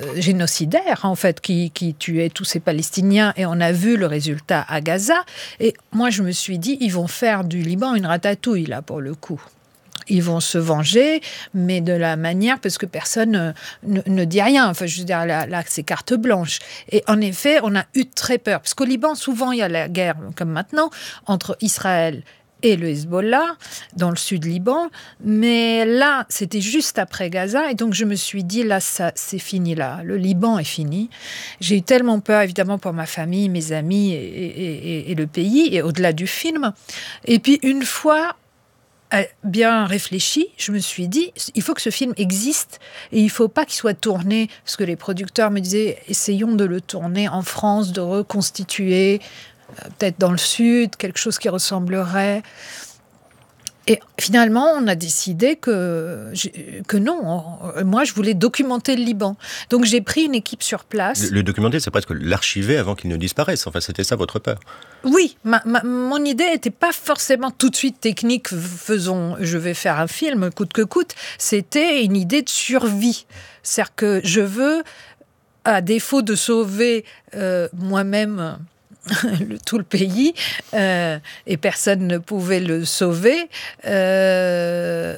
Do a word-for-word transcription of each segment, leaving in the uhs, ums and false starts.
génocidaire, en fait, qui, qui tuait tous ces Palestiniens. Et on a vu le résultat à Gaza. Et moi, je me suis dit, ils vont faire du Liban une ratatouille, là, pour le coup. Ils vont se venger, mais de la manière, parce que personne ne, ne dit rien. Enfin, je veux dire, là, là, c'est carte blanche. Et en effet, on a eu très peur. Parce qu'au Liban, souvent, il y a la guerre, comme maintenant, entre Israël et le Hezbollah, dans le sud Liban. Mais là, c'était juste après Gaza. Et donc, je me suis dit, là, ça, c'est fini, là. Le Liban est fini. J'ai eu tellement peur, évidemment, pour ma famille, mes amis et, et, et, et le pays, et au-delà du film. Et puis, une fois bien réfléchi, je me suis dit, il faut que ce film existe et il ne faut pas qu'il soit tourné, parce que les producteurs me disaient, essayons de le tourner en France, de reconstituer, peut-être dans le sud, quelque chose qui ressemblerait. Et finalement, on a décidé que, que non. Moi, je voulais documenter le Liban. Donc, j'ai pris une équipe sur place. Le, le documenter, c'est presque l'archiver avant qu'il ne disparaisse. Enfin, c'était ça votre peur. Oui, ma, ma, mon idée n'était pas forcément tout de suite technique. Faisons, je vais faire un film, coûte que coûte. C'était une idée de survie. C'est-à-dire que je veux, à défaut de sauver euh, moi-même... Le, tout le pays, euh, et personne ne pouvait le sauver, euh,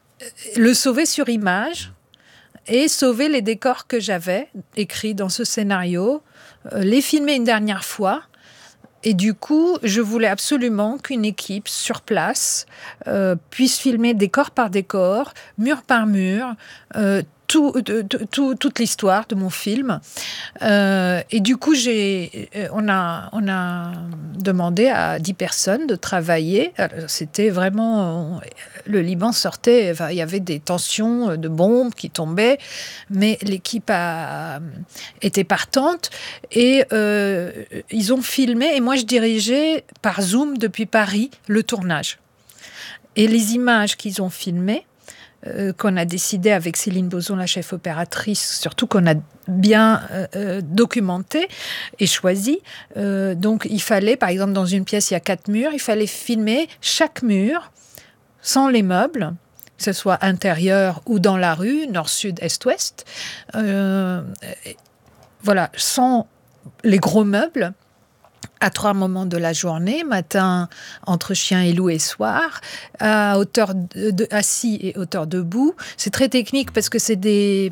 le sauver sur image et sauver les décors que j'avais écrits dans ce scénario, euh, les filmer une dernière fois. Et du coup, je voulais absolument qu'une équipe sur place euh, puisse filmer décor par décor, mur par mur, euh, Tout, tout, toute l'histoire de mon film. Euh, et du coup, j'ai, on, a, on a demandé à dix personnes de travailler. Alors, c'était vraiment... Le Liban sortait... Enfin, il y avait des tensions de bombes qui tombaient, mais l'équipe a, était partante. Et euh, ils ont filmé. Et moi, je dirigeais par Zoom depuis Paris le tournage. Et les images qu'ils ont filmées, Euh, qu'on a décidé avec Céline Bozon, la chef opératrice, surtout qu'on a bien euh, documenté et choisi. Euh, donc, il fallait, par exemple, dans une pièce, il y a quatre murs, il fallait filmer chaque mur sans les meubles, que ce soit intérieur ou dans la rue, nord, sud, est, ouest. Euh, voilà, sans les gros meubles, à trois moments de la journée, matin, entre chien et loup et soir, à hauteur de, de, assis et hauteur debout. C'est très technique parce que c'est des...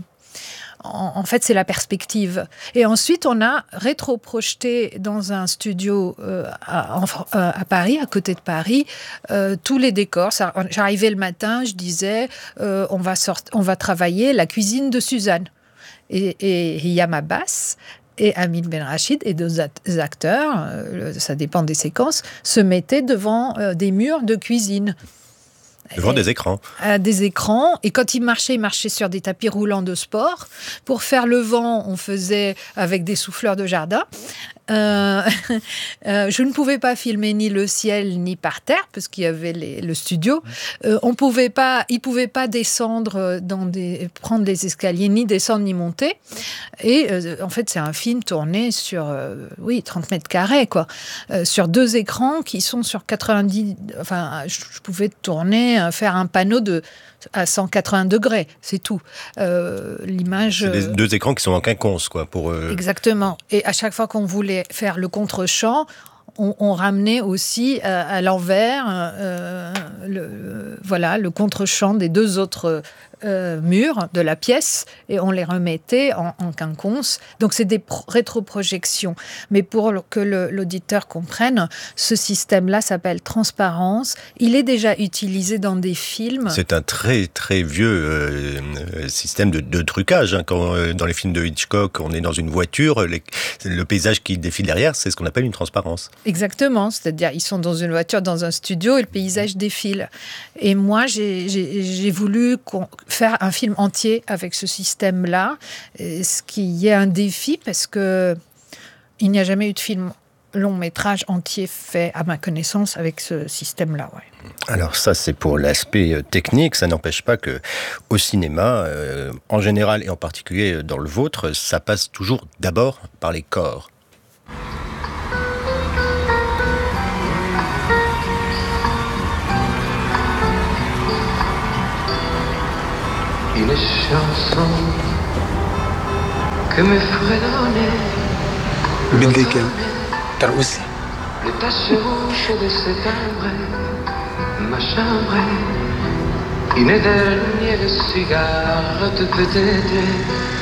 En, en fait, c'est la perspective. Et ensuite, on a rétro-projeté dans un studio euh, à, en, à Paris, à côté de Paris, euh, tous les décors. Ça, j'arrivais le matin, je disais, euh, on va sort, on va travailler la cuisine de Suzanne. Et, et Yam Abbas et Amin Benrachid et deux acteurs, euh, ça dépend des séquences, se mettaient devant euh, des murs de cuisine. Devant et, des écrans. Euh, des écrans. Et quand ils marchaient, ils marchaient sur des tapis roulants de sport. Pour faire le vent, on faisait avec des souffleurs de jardin. Euh, euh, je ne pouvais pas filmer ni le ciel ni par terre parce qu'il y avait les, le studio. Euh, on pouvait pas, ils ne pouvaient pas descendre dans des, prendre des escaliers, ni descendre ni monter. Et euh, en fait, c'est un film tourné sur euh, oui, trente mètres carrés, quoi, euh, sur deux écrans qui sont sur quatre-vingt-dix. Enfin, je, je pouvais tourner, faire un panneau de à cent quatre-vingts degrés, c'est tout. Euh, l'image... C'est des deux écrans qui sont en quinconce, quoi. Pour, euh... Exactement. Et à chaque fois qu'on voulait faire le contre-champ, on, on ramenait aussi à, à l'envers euh, le, voilà, le contre-champ des deux autres euh, murs de la pièce et on les remettait en, en quinconce. Donc, c'est des pro- rétroprojections. Mais pour que le, l'auditeur comprenne, ce système-là s'appelle transparence. Il est déjà utilisé dans des films. C'est un très, très vieux euh, système de, de trucage. Hein. Quand, euh, dans les films de Hitchcock, on est dans une voiture, les, le paysage qui défile derrière, c'est ce qu'on appelle une transparence. Exactement, c'est-à-dire ils sont dans une voiture, dans un studio et le paysage défile. Et moi, j'ai, j'ai, j'ai voulu faire un film entier avec ce système-là, ce qui est un défi parce que il n'y a jamais eu de film long métrage entier fait, à ma connaissance, avec ce système-là. Ouais. Alors ça, c'est pour l'aspect technique. Ça n'empêche pas que au cinéma, euh, en général et en particulier dans le vôtre, ça passe toujours d'abord par les corps. Une chanson que me ferait donner بدك ترقصي les taches rouges de cet timbre, ma chambre, une dernière cigarette peut-être.